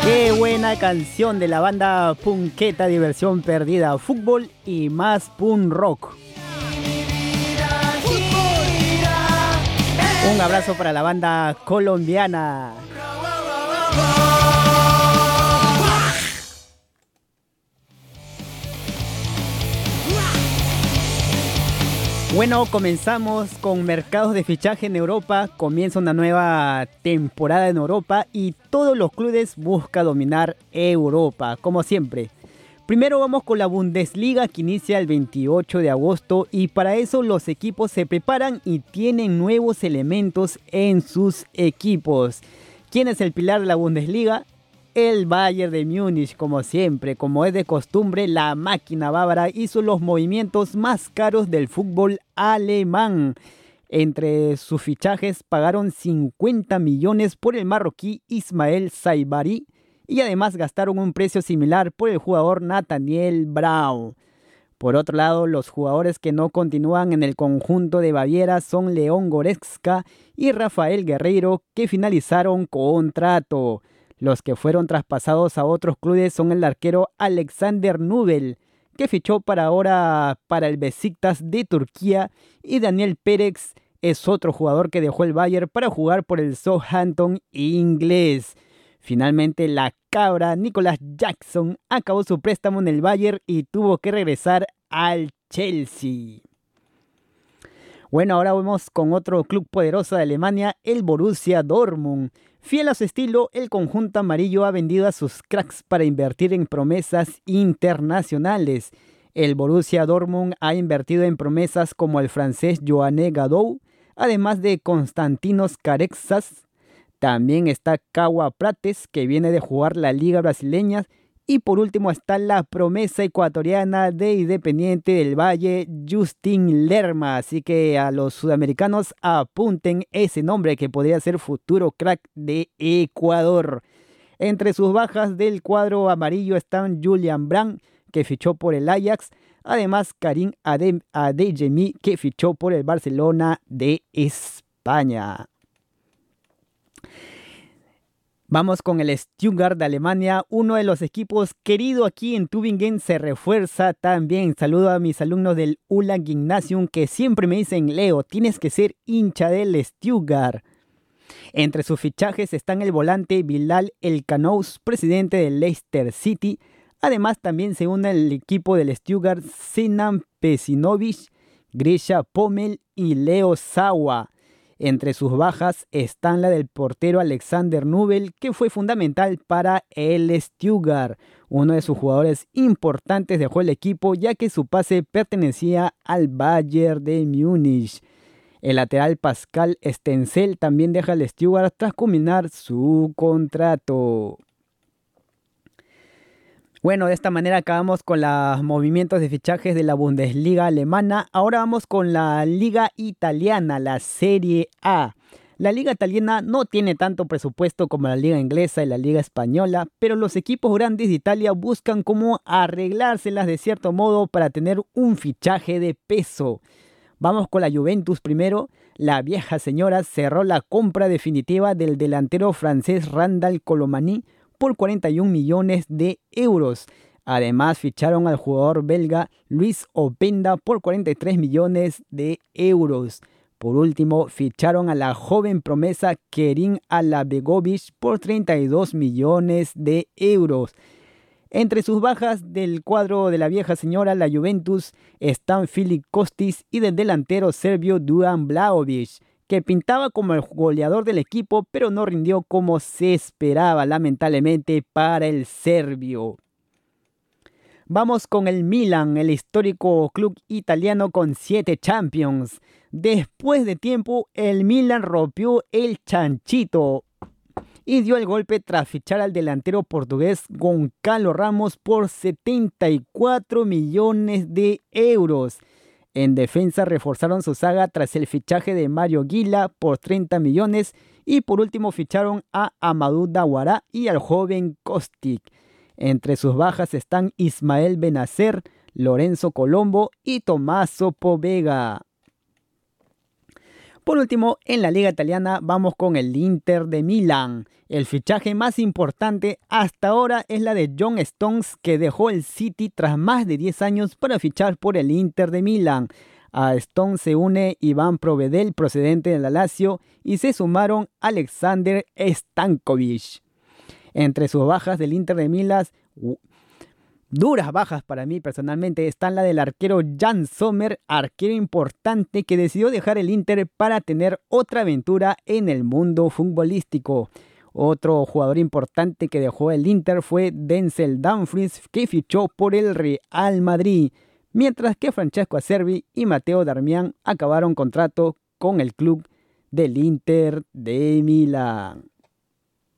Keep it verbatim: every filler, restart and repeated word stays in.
Qué buena canción de la banda punketa Diversión Perdida, fútbol y más punk rock. Un abrazo para la banda colombiana. Bueno, comenzamos con mercados de fichaje en Europa, comienza una nueva temporada en Europa y todos los clubes buscan dominar Europa, como siempre. Primero vamos con la Bundesliga que inicia el veintiocho de agosto y para eso los equipos se preparan y tienen nuevos elementos en sus equipos. ¿Quién es el pilar de la Bundesliga? El Bayern de Múnich, como siempre, como es de costumbre, la máquina bávara hizo los movimientos más caros del fútbol alemán. Entre sus fichajes pagaron cincuenta millones por el marroquí Ismael Saibari y además gastaron un precio similar por el jugador Nathaniel Braun. Por otro lado, los jugadores que no continúan en el conjunto de Baviera son León Goretzka y Rafael Guerreiro, que finalizaron contrato. Los que fueron traspasados a otros clubes son el arquero Alexander Nubel, que fichó para ahora para el Besiktas de Turquía, y Daniel Pérez es otro jugador que dejó el Bayern para jugar por el Southampton inglés. Finalmente, la cabra Nicolas Jackson acabó su préstamo en el Bayern y tuvo que regresar al Chelsea. Bueno, ahora vamos con otro club poderoso de Alemania, el Borussia Dortmund. Fiel a su estilo, el conjunto amarillo ha vendido a sus cracks para invertir en promesas internacionales. El Borussia Dortmund ha invertido en promesas como el francés Yoanné Gadou, además de Constantinos Carexas. También está Kawa Prates, que viene de jugar la Liga Brasileña. Y por último está la promesa ecuatoriana de Independiente del Valle, Justin Lerma. Así que a los sudamericanos apunten ese nombre que podría ser futuro crack de Ecuador. Entre sus bajas del cuadro amarillo están Julian Brandt, que fichó por el Ajax. Además, Karim Ade- Adeyemi, que fichó por el Barcelona de España. Vamos con el Stuttgart de Alemania, uno de los equipos querido aquí en Tübingen, se refuerza también. Saludo a mis alumnos del Ula Gymnasium que siempre me dicen: Leo, tienes que ser hincha del Stuttgart. Entre sus fichajes están el volante Bilal El Kanous, presidente del Leicester City. Además también se une al equipo del Stuttgart Sinan Pesinovic, Grisha Pommel y Leo Sawa. Entre sus bajas están la del portero Alexander Nubel, que fue fundamental para el Stuttgart. Uno de sus jugadores importantes dejó el equipo ya que su pase pertenecía al Bayern de Múnich. El lateral Pascal Stenzel también deja el Stuttgart tras culminar su contrato. Bueno, de esta manera acabamos con los movimientos de fichajes de la Bundesliga alemana. Ahora vamos con la Liga Italiana, la Serie A. La Liga Italiana no tiene tanto presupuesto como la Liga Inglesa y la Liga Española, pero los equipos grandes de Italia buscan cómo arreglárselas de cierto modo para tener un fichaje de peso. Vamos con la Juventus primero. La vieja señora cerró la compra definitiva del delantero francés Randal Colomani por cuarenta y un millones de euros. Además ficharon al jugador belga Luis Openda por cuarenta y tres millones de euros. Por último, ficharon a la joven promesa Kerim Alabegovic por treinta y dos millones de euros. Entre sus bajas del cuadro de la vieja señora, la Juventus, están Filip Kostic y del delantero serbio Dusan Vlahovic, que pintaba como el goleador del equipo, pero no rindió como se esperaba, lamentablemente, para el serbio. Vamos con el Milan, el histórico club italiano con siete Champions. Después de tiempo, el Milan rompió el chanchito y dio el golpe tras fichar al delantero portugués Goncalo Ramos por setenta y cuatro millones de euros. En defensa reforzaron su saga tras el fichaje de Mario Gila por treinta millones y por último ficharon a Amadou Diawara y al joven Kostic. Entre sus bajas están Ismael Benacer, Lorenzo Colombo y Tommaso Povega. Por último, en la liga italiana vamos con el Inter de Milán. El fichaje más importante hasta ahora es la de John Stones, que dejó el City tras más de diez años para fichar por el Inter de Milán. A Stones se une Iván Provedel, procedente de la Lazio, y se sumaron Alexander Stankovic. Entre sus bajas del Inter de Milán, duras bajas para mí personalmente, están la del arquero Jan Sommer, arquero importante que decidió dejar el Inter para tener otra aventura en el mundo futbolístico. Otro jugador importante que dejó el Inter fue Denzel Dumfries, que fichó por el Real Madrid, mientras que Francesco Acerbi y Matteo Darmian acabaron contrato con el club del Inter de Milán.